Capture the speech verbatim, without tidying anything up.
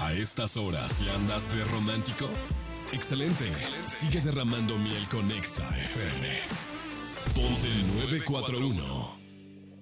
A estas horas, si andas de romántico, excelente. Excelente. Sigue derramando miel con Exa F M. Ponte el nueve cuatro uno.